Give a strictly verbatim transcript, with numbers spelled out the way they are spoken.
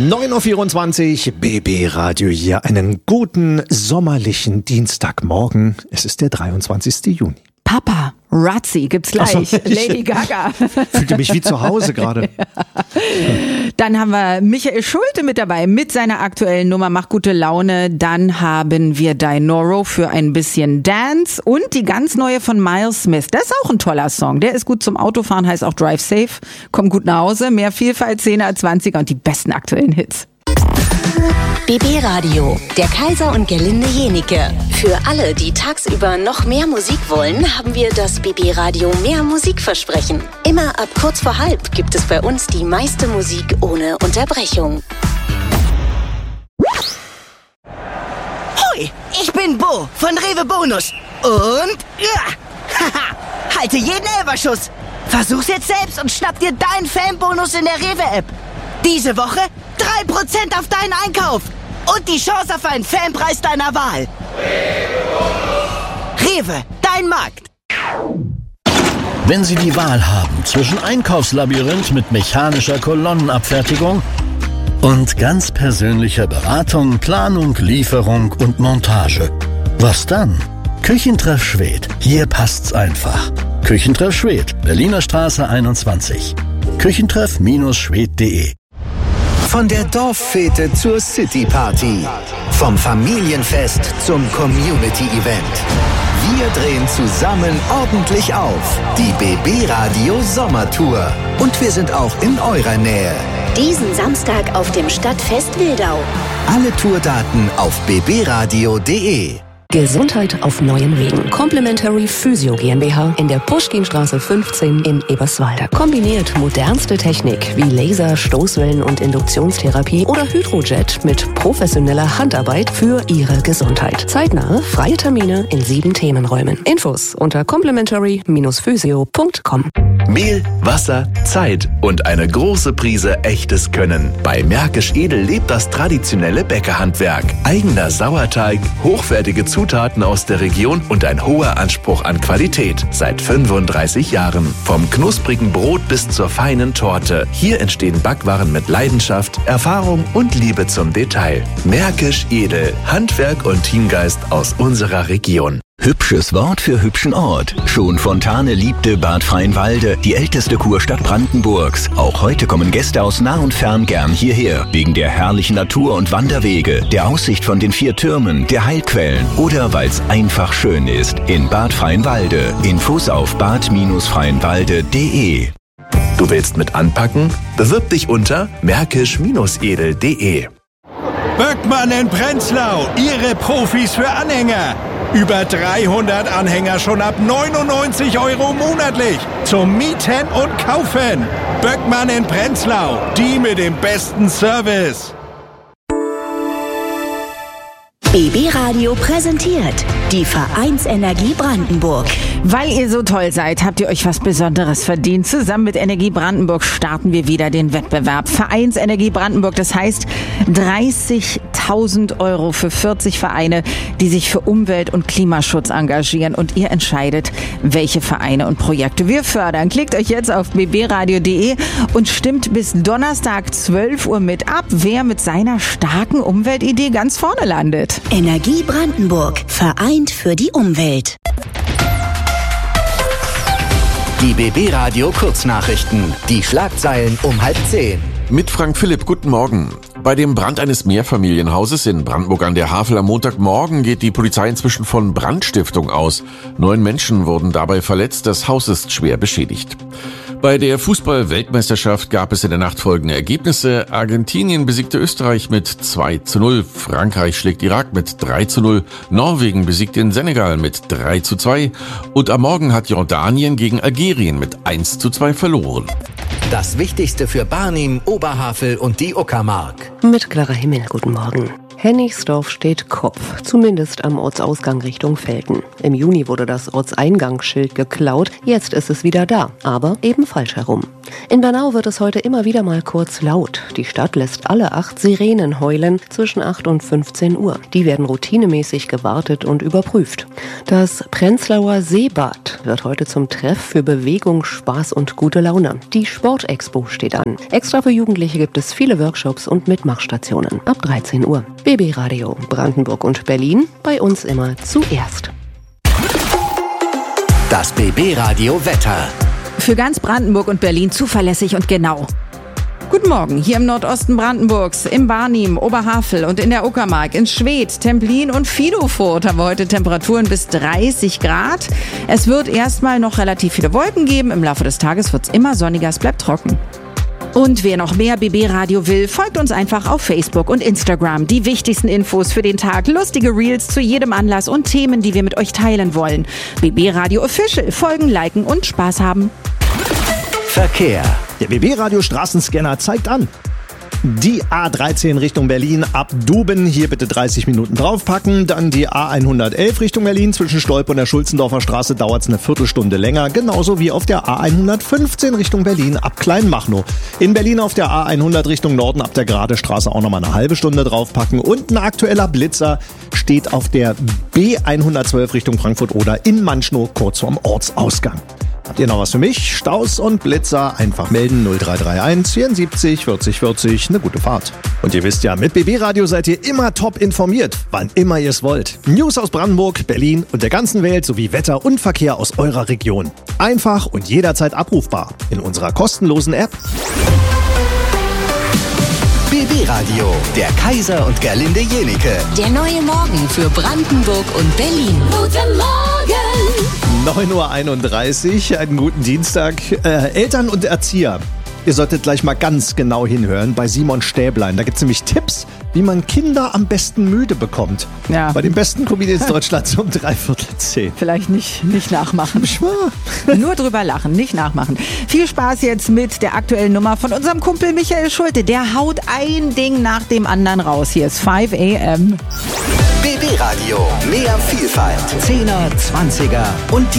neun Uhr vierundzwanzig, B B Radio hier. Einen guten sommerlichen Dienstagmorgen. Es ist der dreiundzwanzigster Juni. Papa, Razzi gibt's gleich. So, Lady Gaga. Fühlte mich wie zu Hause gerade. Dann haben wir Michael Schulte mit dabei mit seiner aktuellen Nummer Mach gute Laune. Dann haben wir Dinoro für ein bisschen Dance und die ganz neue von Miles Smith. Das ist auch ein toller Song. Der ist gut zum Autofahren, heißt auch Drive Safe. Komm gut nach Hause. Mehr Vielfalt, zehner, zwanziger und die besten aktuellen Hits. B B Radio, der Kaiser und Gerlinde Jenike. Für alle, die tagsüber noch mehr Musik wollen, haben wir das B B Radio Mehr Musikversprechen. Immer ab kurz vor halb gibt es bei uns die meiste Musik ohne Unterbrechung. Hoi, ich bin Bo von Rewe Bonus. Und ja, haha, halte jeden Elberschuss. Versuch's jetzt selbst und schnapp dir deinen Fanbonus in der Rewe-App. Diese Woche drei Prozent auf deinen Einkauf und die Chance auf einen Fanpreis deiner Wahl. Rewe, dein Markt. Wenn Sie die Wahl haben zwischen Einkaufslabyrinth mit mechanischer Kolonnenabfertigung und ganz persönlicher Beratung, Planung, Lieferung und Montage, was dann? Küchentreff Schwedt. Hier passt's einfach. Küchentreff Schwedt, Berliner Straße einundzwanzig. Küchentreff Schwedt punkt de. Von der Dorffete zur City-Party. Vom Familienfest zum Community-Event. Wir drehen zusammen ordentlich auf. Die B B Radio Sommertour. Und wir sind auch in eurer Nähe. Diesen Samstag auf dem Stadtfest Wildau. Alle Tourdaten auf b b radio punkt de. Gesundheit auf neuen Wegen. Complementary Physio GmbH in der Puschkinstraße fünfzehn in Eberswalde. Kombiniert modernste Technik wie Laser, Stoßwellen und Induktionstherapie oder Hydrojet mit professioneller Handarbeit für Ihre Gesundheit. Zeitnahe, freie Termine in sieben Themenräumen. Infos unter complementary physio punkt com. Mehl, Wasser, Zeit und eine große Prise echtes Können. Bei Märkisch Edel lebt das traditionelle Bäckerhandwerk. Eigener Sauerteig, hochwertige Zutaten aus der Region und ein hoher Anspruch an Qualität. Seit fünfunddreißig Jahren. Vom knusprigen Brot bis zur feinen Torte. Hier entstehen Backwaren mit Leidenschaft, Erfahrung und Liebe zum Detail. Märkisch Edel. Handwerk und Teamgeist aus unserer Region. Hübsches Wort für hübschen Ort. Schon Fontane liebte Bad Freienwalde, die älteste Kurstadt Brandenburgs. Auch heute kommen Gäste aus nah und fern gern hierher. Wegen der herrlichen Natur und Wanderwege, der Aussicht von den vier Türmen, der Heilquellen oder weil es einfach schön ist. In Bad Freienwalde. Infos auf bad freienwalde punkt de. Du willst mit anpacken? Bewirb dich unter märkisch edel punkt de. Böckmann in Prenzlau, Ihre Profis für Anhänger. Über dreihundert Anhänger schon ab neunundneunzig Euro monatlich. Zum Mieten und Kaufen. Böckmann in Prenzlau, die mit dem besten Service. B B Radio präsentiert die Vereinsenergie Brandenburg. Weil ihr so toll seid, habt ihr euch was Besonderes verdient. Zusammen mit Energie Brandenburg starten wir wieder den Wettbewerb. Vereinsenergie Brandenburg, das heißt dreißigtausend Euro für vierzig Vereine, die sich für Umwelt- und Klimaschutz engagieren. Und ihr entscheidet, welche Vereine und Projekte wir fördern. Klickt euch jetzt auf b b radio punkt de und stimmt bis Donnerstag zwölf Uhr mit ab, wer mit seiner starken Umweltidee ganz vorne landet. Energie Brandenburg, vereint für die Umwelt. Die B B Radio Kurznachrichten. Die Schlagzeilen um halb zehn. Mit Frank Philipp, guten Morgen. Bei dem Brand eines Mehrfamilienhauses in Brandenburg an der Havel am Montagmorgen geht die Polizei inzwischen von Brandstiftung aus. Neun Menschen wurden dabei verletzt, das Haus ist schwer beschädigt. Bei der Fußball-Weltmeisterschaft gab es in der Nacht folgende Ergebnisse. Argentinien besiegte Österreich mit zwei zu null, Frankreich schlägt Irak mit drei zu null, Norwegen besiegte den Senegal mit drei zu zwei und am Morgen hat Jordanien gegen Algerien mit eins zu zwei verloren. Das Wichtigste für Barnim, Oberhavel und die Uckermark. Mit klarer Himmel, guten Morgen. Hennigsdorf steht Kopf, zumindest am Ortsausgang Richtung Velten. Im Juni wurde das Ortseingangsschild geklaut, jetzt ist es wieder da, aber eben falsch herum. In Bernau wird es heute immer wieder mal kurz laut. Die Stadt lässt alle acht Sirenen heulen zwischen acht und fünfzehn Uhr. Die werden routinemäßig gewartet und überprüft. Das Prenzlauer Seebad wird heute zum Treff für Bewegung, Spaß und gute Laune. Die Sportexpo steht an. Extra für Jugendliche gibt es viele Workshops und Mitmachstationen. Ab dreizehn Uhr. B B Radio Brandenburg und Berlin, bei uns immer zuerst. Das B B Radio Wetter. Für ganz Brandenburg und Berlin zuverlässig und genau. Guten Morgen, hier im Nordosten Brandenburgs, im Barnim, Oberhavel und in der Uckermark, in Schwedt, Templin und Vidofurt haben wir heute Temperaturen bis dreißig Grad. Es wird erstmal noch relativ viele Wolken geben, im Laufe des Tages wird es immer sonniger, es bleibt trocken. Und wer noch mehr B B Radio will, folgt uns einfach auf Facebook und Instagram. Die wichtigsten Infos für den Tag, lustige Reels zu jedem Anlass und Themen, die wir mit euch teilen wollen. B B Radio Official, folgen, liken und Spaß haben. Verkehr. Der B B Radio Straßenscanner zeigt an. Die A dreizehn Richtung Berlin ab Duben, hier bitte dreißig Minuten draufpacken. Dann die A hundertelf Richtung Berlin, zwischen Stolp und der Schulzendorfer Straße dauert es eine Viertelstunde länger. Genauso wie auf der A hundertfünfzehn Richtung Berlin ab Kleinmachnow. In Berlin auf der A hundert Richtung Norden ab der Grade Straße auch nochmal eine halbe Stunde draufpacken. Und ein aktueller Blitzer steht auf der B hundertzwölf Richtung Frankfurt oder in Manschnow kurz vorm Ortsausgang. Habt ihr noch was für mich? Staus und Blitzer einfach melden null drei drei eins vierundsiebzig vierzig vierzig. Eine gute Fahrt. Und ihr wisst ja, mit B B Radio seid ihr immer top informiert, wann immer ihr es wollt. News aus Brandenburg, Berlin und der ganzen Welt sowie Wetter und Verkehr aus eurer Region. Einfach und jederzeit abrufbar in unserer kostenlosen App. B B Radio, der Kaiser und Gerlinde Jenike. Der neue Morgen für Brandenburg und Berlin. Guten Morgen! neun Uhr einunddreißig, einen guten Dienstag. Äh, Eltern und Erzieher, ihr solltet gleich mal ganz genau hinhören bei Simon Stäblein. Da gibt es nämlich Tipps, wie man Kinder am besten müde bekommt. Ja. Bei den besten Comedians Deutschlands um dreiviertel zehn. Vielleicht nicht, nicht nachmachen. Nur drüber lachen, nicht nachmachen. Viel Spaß jetzt mit der aktuellen Nummer von unserem Kumpel Michael Schulte. Der haut ein Ding nach dem anderen raus. Hier ist fünf a m. B B Radio, mehr Vielfalt. Zehner, Zwanziger und